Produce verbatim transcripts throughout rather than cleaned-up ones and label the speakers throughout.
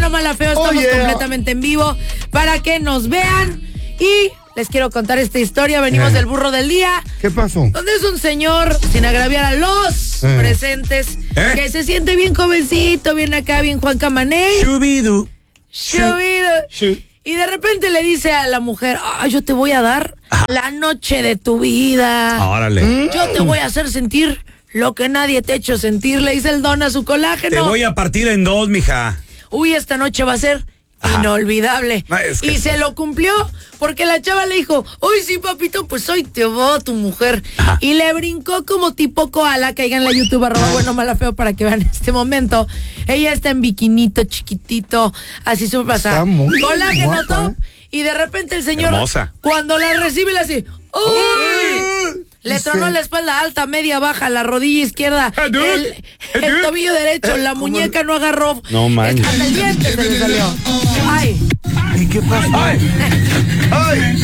Speaker 1: bueno, mala, feo, estamos oh, yeah. completamente en vivo para que nos vean. Y les quiero contar esta historia. Venimos eh. del burro del día.
Speaker 2: ¿Qué pasó?
Speaker 1: Donde es un señor, sin agraviar a los eh. presentes, ¿Eh? que se siente bien jovencito, bien acá, bien Juan Camaney.
Speaker 2: Shubidu.
Speaker 1: Shubidu. Shub. Y de repente le dice a la mujer, ah, yo te voy a dar Ajá. la noche de tu vida.
Speaker 2: Órale.
Speaker 1: Yo te voy a hacer sentir lo que nadie te ha hecho sentir. Le dice el don a su colágeno.
Speaker 3: Te voy a partir en dos, mija.
Speaker 1: Uy, esta noche va a ser Ajá. inolvidable. No, es que... Y se lo cumplió porque la chava le dijo, uy, sí, papito, pues hoy te voy, tu mujer. Ajá. Y le brincó como tipo koala. Caigan en la YouTube, arroba bueno, mala, feo, para que vean este momento. Ella está en biquinito, chiquitito, así súper pasada. Colágeno top. Y de repente el señor,
Speaker 3: hermosa.
Speaker 1: Cuando la recibe, le hace, uy. Le tronó la espalda alta, media, baja, la rodilla izquierda, el, el tobillo derecho, la muñeca no agarró.
Speaker 3: No manches.
Speaker 1: Hasta el diente se le salió. Ay.
Speaker 2: ¿Y qué pasó? Ay. Ay.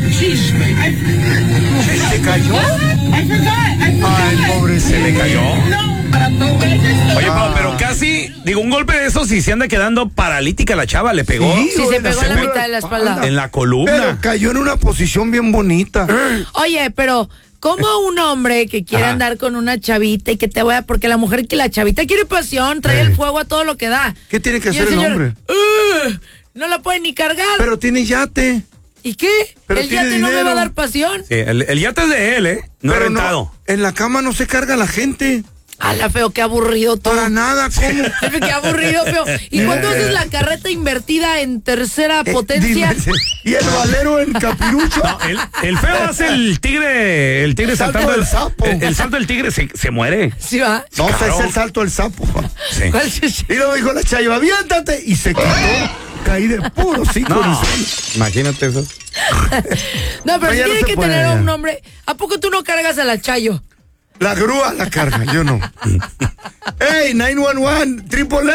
Speaker 2: ¿Se cayó? Ay, pobre,
Speaker 3: ¿se le cayó? Oye, ah. pero casi, digo, un golpe de esos y se anda quedando paralítica la chava, le pegó.
Speaker 1: Sí, sí se pegó en la mitad de la espalda.
Speaker 3: En la columna.
Speaker 2: Pero cayó en una posición bien bonita.
Speaker 1: Oye, pero... ¿Cómo un hombre que quiere Ajá. andar con una chavita y que te vaya, porque la mujer que la chavita quiere pasión, trae eh. el fuego a todo lo que da?
Speaker 2: ¿Qué tiene que
Speaker 1: y
Speaker 2: hacer el,
Speaker 1: el señor,
Speaker 2: hombre?
Speaker 1: Uh, no la puede ni cargar.
Speaker 2: Pero tiene yate.
Speaker 1: ¿Y qué?
Speaker 2: Pero
Speaker 1: el yate
Speaker 2: dinero.
Speaker 1: no me va a dar pasión.
Speaker 3: Sí, el, el yate es de él, ¿eh? No
Speaker 2: Pero
Speaker 3: rentado.
Speaker 2: No, en la cama no se carga la gente.
Speaker 1: A la feo, qué aburrido todo.
Speaker 2: Para nada, ¿cómo?
Speaker 1: Qué aburrido, feo. ¿Y cuando haces la carreta invertida en tercera eh, potencia?
Speaker 2: Dime, y el valero en capirucho.
Speaker 3: No, el, el feo hace el tigre, el tigre
Speaker 2: salto
Speaker 3: saltando
Speaker 2: del sapo.
Speaker 3: El, el salto del tigre se, se muere.
Speaker 1: ¿Sí va?
Speaker 2: No, claro. Es el salto del sapo.
Speaker 3: Sí.
Speaker 1: ¿Cuál es?
Speaker 2: Y luego dijo la Chayo, aviéntate. Y se quitó. Caí de puro cinco.
Speaker 3: No, imagínate eso.
Speaker 1: No, pero si tiene no que tener a un nombre. ¿A poco tú no cargas a la Chayo?
Speaker 2: La grúa la carga, yo no. ¡Ey, nueve uno uno, triple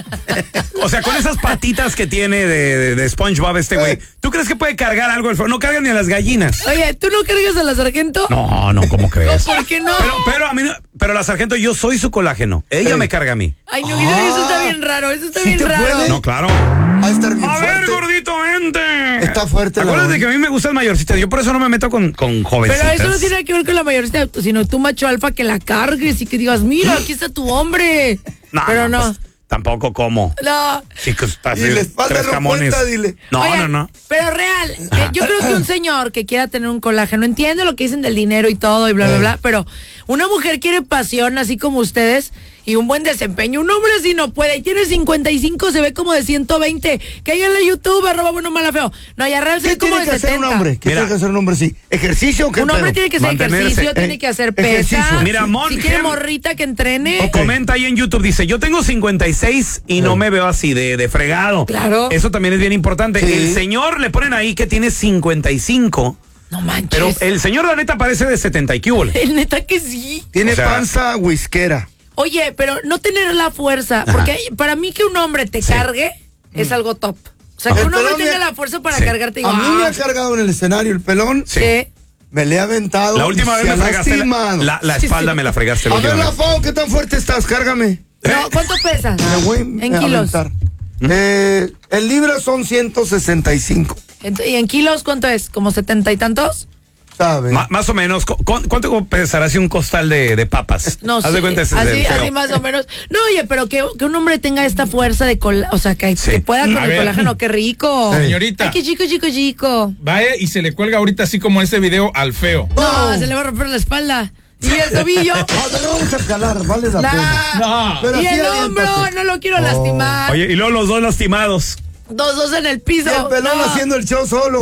Speaker 2: A!
Speaker 3: O sea, con esas patitas que tiene de, de, de SpongeBob este güey, ¿tú crees que puede cargar algo el feo? No carga ni a las gallinas.
Speaker 1: Oye, ¿tú no cargas a la sargento?
Speaker 3: No, no, ¿cómo crees?
Speaker 1: ¿Por qué no?
Speaker 3: Pero, pero a mí no, pero la sargento, yo soy su colágeno. Ella Ey. me carga a mí.
Speaker 1: Ay, no, ah, eso está bien raro, eso está ¿sí bien raro.
Speaker 2: Puede?
Speaker 3: No, claro.
Speaker 2: A, estar bien
Speaker 3: a
Speaker 2: fuerte.
Speaker 3: ver, gordito, vente.
Speaker 2: Está fuerte.
Speaker 3: Acuérdate que a mí me gusta el mayorcito. Yo por eso no me meto con, con jovencitas.
Speaker 1: Pero eso no tiene que ver con la mayorcita, sino tú, macho alfa, que la cargues y que digas, mira, aquí está tu hombre.
Speaker 3: No,
Speaker 1: pero no.
Speaker 3: Pues, tampoco como.
Speaker 1: No.
Speaker 3: Sí, que está así,
Speaker 2: y les falta cuenta, dile.
Speaker 3: No,
Speaker 1: Oye,
Speaker 3: no, no.
Speaker 1: Pero real, eh, yo creo que un señor que quiera tener un colágeno, entiende lo que dicen del dinero y todo y bla, bla, bla, pero una mujer quiere pasión así como ustedes y un buen desempeño. Un hombre así no puede. Tiene cincuenta y cinco, se ve como de ciento veinte. Que hay en la YouTube, arroba bueno, mala, feo. No, ya real se ve como de setenta. ¿Qué tiene que hacer un hombre?
Speaker 2: ¿Qué Mira, tiene que hacer un hombre así? ¿Ejercicio o qué?
Speaker 1: Un hombre tiene que hacer ejercicio, eh, tiene que hacer pesa.
Speaker 3: Mira, Mon,
Speaker 1: si quiere morrita que entrene.
Speaker 3: O comenta ahí en YouTube, dice, yo tengo cincuenta y seis y sí. no me veo así de, de fregado.
Speaker 1: Claro.
Speaker 3: Eso también es bien importante.
Speaker 2: Sí.
Speaker 3: El señor le ponen ahí que tiene cincuenta y cinco.
Speaker 1: No manches.
Speaker 3: Pero el señor, la neta, parece de setenta y qué.
Speaker 1: El neta que sí.
Speaker 2: Tiene
Speaker 3: o sea,
Speaker 2: panza whiskera.
Speaker 1: Oye, pero no tener la fuerza, Ajá. porque para mí que un hombre te sí. cargue mm. es algo top. O sea, que un hombre tenga la fuerza para sí. cargarte.
Speaker 2: Digo, a mí ah. me ha cargado en el escenario el pelón.
Speaker 1: Sí.
Speaker 2: sí. Me le he aventado.
Speaker 3: La última vez me fregaste la, la, la espalda, sí, sí. me la fregaste.
Speaker 2: A ver, la Fao, ¿qué tan fuerte estás? Cárgame.
Speaker 1: No, ¿cuánto pesas?
Speaker 2: Me voy
Speaker 1: en kilos.
Speaker 2: ¿Mm? Eh, en libras son ciento sesenta y cinco.
Speaker 1: ¿Y en kilos cuánto es? ¿Como setenta y tantos?
Speaker 2: ¿Sabe?
Speaker 3: Ma, más o menos. ¿cu ¿Cuánto pesará así un costal de, de papas?
Speaker 1: No sé.
Speaker 3: Haz de cuenta ese
Speaker 1: así, así más o menos. No, oye, pero que, que un hombre tenga esta fuerza de colágeno, o sea, que, sí. que pueda con a el ver. colágeno, qué rico.
Speaker 4: Señorita.
Speaker 1: Ay, qué chico, chico, chico.
Speaker 4: Vaya y se le cuelga ahorita así como ese video al feo.
Speaker 1: No, no se le va a romper la espalda. Y el tobillo.
Speaker 2: No, te lo vamos a calar, vale la
Speaker 1: nah.
Speaker 2: pena.
Speaker 4: No.
Speaker 2: Pero
Speaker 1: y el hombro, no lo quiero oh. lastimar.
Speaker 3: Oye, y luego los dos lastimados.
Speaker 1: Dos, dos en el piso.
Speaker 2: Y el pelón no. haciendo el show solo.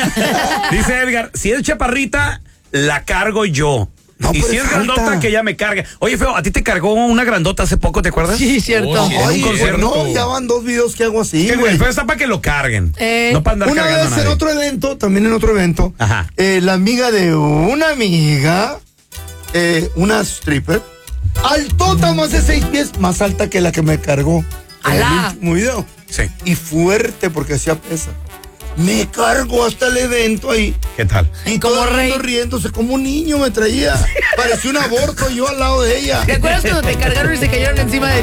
Speaker 3: Dice Edgar, si es chaparrita, la cargo yo. No, y si es grandota, que ella me cargue. Oye, feo, ¿a ti te cargó una grandota hace poco, te acuerdas?
Speaker 1: Sí, cierto.
Speaker 4: Oh, sí,
Speaker 2: Oye, un no, ya van dos videos que hago así,
Speaker 3: güey. El feo está para que lo carguen.
Speaker 1: Eh.
Speaker 3: No para andar
Speaker 2: una
Speaker 3: cargando
Speaker 2: vez en otro evento, también en otro evento,
Speaker 3: Ajá.
Speaker 2: Eh, la amiga de una amiga, eh, una stripper, altota, más de seis pies, más alta que la que me cargó. En el último video.
Speaker 3: Sí.
Speaker 2: Y fuerte porque hacía pesa. Me cargo hasta el evento ahí.
Speaker 3: ¿Qué tal?
Speaker 2: Y como riendo, riéndose, como un niño me traía. Parecía un aborto yo al lado de ella.
Speaker 1: ¿Te acuerdas cuando te cargaron y se cayeron encima de